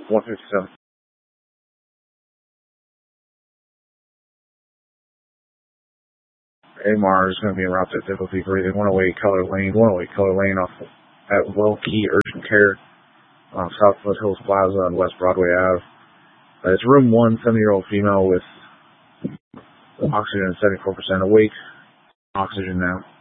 157. AMR is going to be en route to difficulty breathing. 108 Color Lane off at Well Key Urgent Care, Southwest Hills Plaza on West Broadway Ave. It's room 1, 70-year-old female with oxygen at 74%, awake, oxygen now.